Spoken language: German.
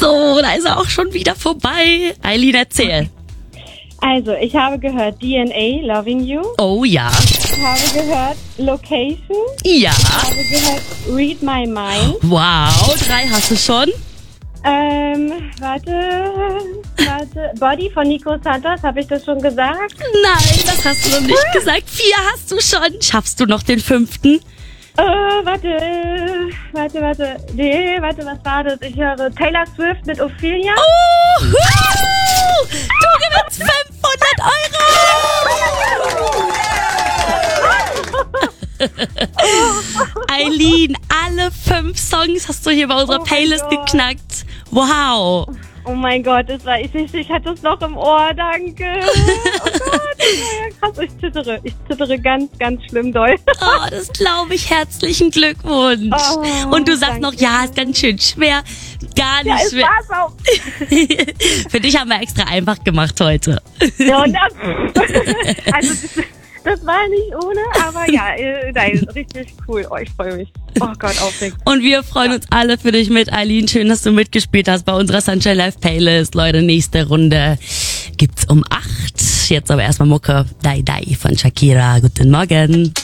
So, da ist er auch schon wieder vorbei. Eileen, erzähl. Also, ich habe gehört DNA, Loving You. Oh ja. Ich habe gehört Location. Ja. Ich habe gehört Read My Mind. Wow, 3 hast du schon. Warte. Body von Nico Santos, habe ich das schon gesagt? Nein, das hast du noch nicht gesagt. 4 hast du schon. Schaffst du noch den 5.? Warte, was war das? Ich höre Taylor Swift mit Ophelia. Oh, du gewinnst 500 Euro. Eileen, alle 5 Songs hast du hier bei unserer Playlist geknackt. Wow. Oh mein Gott, das war ich hatte es noch im Ohr, danke. Oh Gott, das war ja krass. Ich zittere ganz, ganz schlimm doll. Oh, das glaube ich. Herzlichen Glückwunsch. Oh, und du sagst danke. noch, ja, ist ganz schön schwer. Gar nicht Ja, es schwer. war's auch. Für dich haben wir extra einfach gemacht heute. Ja, und also das war nicht ohne, aber ja, nein, richtig cool. Oh, ich freue mich. Oh Gott, aufregend. Und wir freuen uns alle für dich mit, Eileen. Schön, dass du mitgespielt hast bei unserer Sunshine Live Playlist. Leute, nächste Runde gibt's um 8. Jetzt aber erstmal Mucke. Dai Dai von Shakira. Guten Morgen.